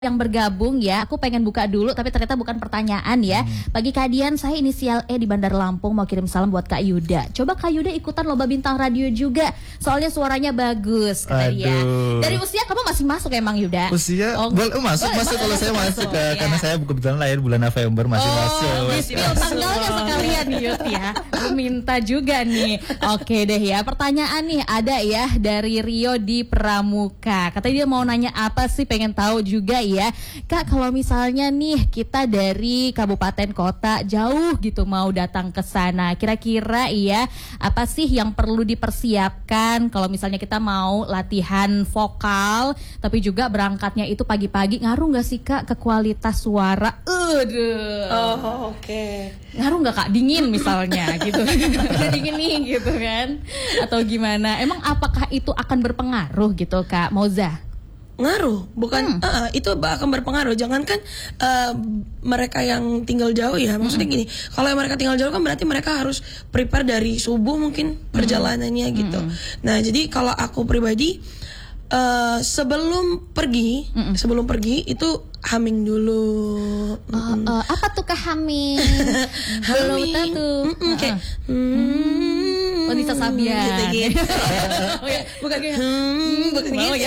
yang bergabung ya, aku pengen buka dulu tapi ternyata bukan pertanyaan ya. Bagi Kak Dian, saya inisial E di Bandar Lampung, mau kirim salam buat Kak Yuda. Coba Kak Yuda ikutan lomba bintang radio juga, soalnya suaranya bagus kata dia. Dari usia kamu masih masuk emang Yuda? Usia masuk kalau saya masuk ya. Karena saya kebetulan lahir bulan November masih masuk. Tanggalnya sekalian nih Yud ya. Aku minta juga nih. Oke deh ya, pertanyaan nih ada ya dari Rio di Pramuka. Katanya dia mau nanya apa sih, pengen tahu juga ya. Kak, kalau misalnya nih kita dari kabupaten kota jauh gitu mau datang ke sana, kira-kira ya apa sih yang perlu dipersiapkan kalau misalnya kita mau latihan vokal tapi juga berangkatnya itu pagi-pagi, ngaruh nggak sih Kak ke kualitas suara? Oke. Ngaruh nggak Kak, dingin misalnya gitu dingin nih gitu kan, atau gimana? Emang apakah itu akan berpengaruh gitu Kak Moza? Ngaruh, bukan itu akan berpengaruh. Jangankan mereka yang tinggal jauh ya, maksudnya gini, kalau yang mereka tinggal jauh kan berarti mereka harus prepare dari subuh mungkin perjalanannya gitu. Nah jadi kalau aku pribadi sebelum pergi itu humming dulu. Apa tuh Kak humming? Humming kayak Nisa Sabian gitu. Bukan gitu.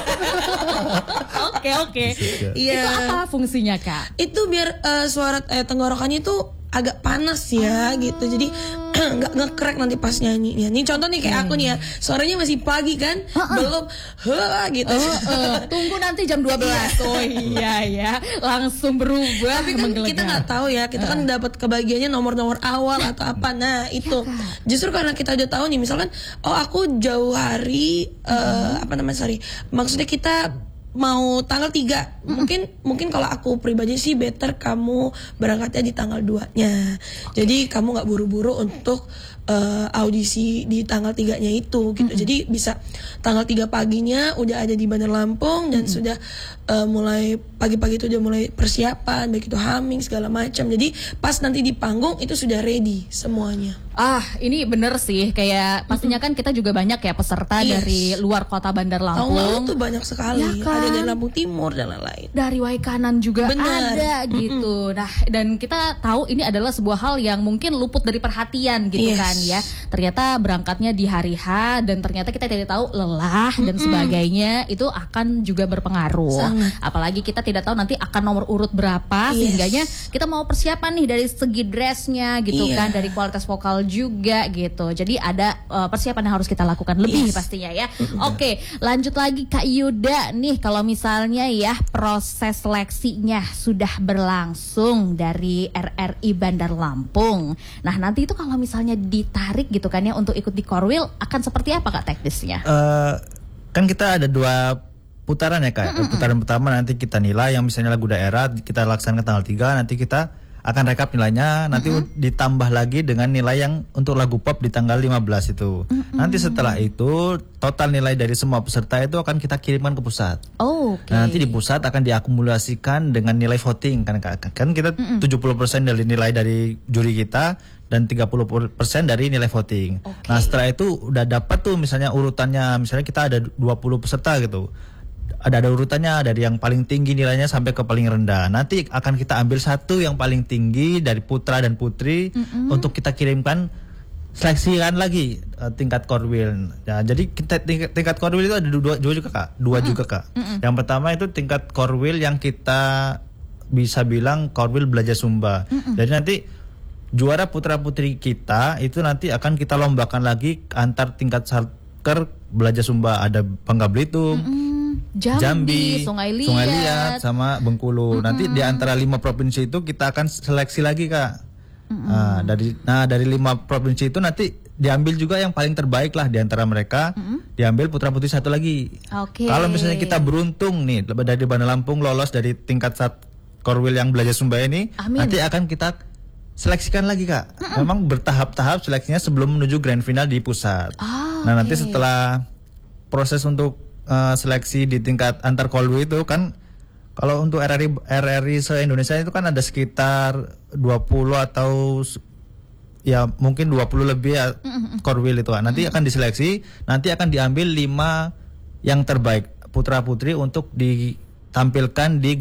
Oke. Iya. Itu apa fungsinya Kak? Itu biar suara tenggorokannya itu agak panas ya gitu. Jadi nggak nge-crack nanti pas nyanyinya. Nih contoh nih kayak aku nih ya, suaranya masih pagi kan, belum gitu. Tunggu nanti jam 12. Oh iya ya, langsung berubah. Tapi kan kita nggak tahu ya, kita kan dapat kebagiannya nomor-nomor awal atau apa. Nah itu justru karena kita udah tahu nih, misalkan aku jauh hari maksudnya kita mau tanggal 3. Mungkin kalau aku pribadi sih better kamu berangkatnya di tanggal 2-nya. Jadi kamu gak buru-buru untuk audisi di tanggal 3-nya itu gitu. Jadi bisa tanggal 3 paginya udah ada di Bandar Lampung dan sudah mulai pagi-pagi itu udah mulai persiapan, baik itu humming segala macam. Jadi pas nanti di panggung itu sudah ready semuanya. Ini bener sih, kayak pastinya kan kita juga banyak ya peserta dari luar kota Bandar Lampung. Tuh banyak sekali, ya kan? Ada dari Lampung Timur dan lain-lain. Dari Waikanan juga ada gitu. Nah, dan kita tahu ini adalah sebuah hal yang mungkin luput dari perhatian gitu kan ya. Ternyata berangkatnya di hari H dan ternyata kita tidak tahu lelah dan sebagainya, itu akan juga berpengaruh. Apalagi kita tidak tahu nanti akan nomor urut berapa, sehingganya kita mau persiapan nih dari segi dressnya gitu kan, dari kualitas vokal juga gitu. Jadi ada persiapan yang harus kita lakukan lebih pastinya ya. Oke, lanjut lagi Kak Yuda nih, kalau misalnya ya proses seleksinya sudah berlangsung dari RRI Bandar Lampung. Nah, nanti itu kalau misalnya ditarik gitu kan ya untuk ikut di Korwil, akan seperti apa Kak teknisnya? Kan kita ada 2 putaran ya Kak. Putaran pertama nanti kita nilai yang misalnya lagu daerah, kita laksanakan tanggal 3, nanti kita akan rekap nilainya, nanti ditambah lagi dengan nilai yang untuk lagu pop di tanggal 15 itu. Nanti setelah itu total nilai dari semua peserta itu akan kita kirimkan ke pusat. Nah, nanti di pusat akan diakumulasikan dengan nilai voting kan Kak. Kan kita 70% dari nilai dari juri kita dan 30% dari nilai voting. Nah, setelah itu udah dapat tuh misalnya urutannya, misalnya kita ada 20 peserta gitu. Ada urutannya dari yang paling tinggi nilainya sampai ke paling rendah. Nanti akan kita ambil satu yang paling tinggi dari putra dan putri untuk kita kirimkan, seleksikan lagi tingkat Korwil. Nah, jadi kita tingkat Korwil itu ada dua juga Kak. Juga Kak. Yang pertama itu tingkat Korwil yang kita bisa bilang Korwil Belajar Sumba. Jadi nanti juara putra putri kita itu nanti akan kita lombakan lagi antar tingkat Satker Belajar Sumba. Ada Bangka Belitung, Jambi, Sungai Liat, sama Bengkulu. Nanti di antara 5 provinsi itu kita akan seleksi lagi Kak. Dari 5 provinsi itu nanti diambil juga yang paling terbaik lah di antara mereka. Diambil putra putri satu lagi. Kalau misalnya kita beruntung nih dari Bandar Lampung lolos dari tingkat Korwil yang Belajar Sumba ini, nanti akan kita seleksikan lagi Kak. Memang bertahap-tahap seleksinya sebelum menuju grand final di pusat. Nah, nanti setelah proses untuk seleksi di tingkat antar kolwi itu kan, kalau untuk RRI se-Indonesia itu kan ada sekitar 20 atau ya mungkin 20 lebih ya Korwil itu kan. Nanti akan diseleksi, nanti akan diambil 5 yang terbaik putra putri untuk ditampilkan di